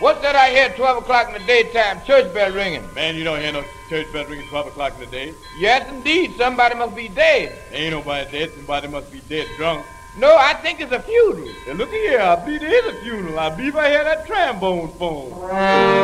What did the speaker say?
What's that I hear at 12 o'clock in the daytime? Church bell ringing. Man, you don't hear no church bell ringing 12 o'clock in the day. Yes, indeed. Somebody must be dead. Ain't nobody dead. Somebody must be dead drunk. No, I think it's a funeral. Hey, look here. I believe there is a funeral. I believe I hear that trombone phone.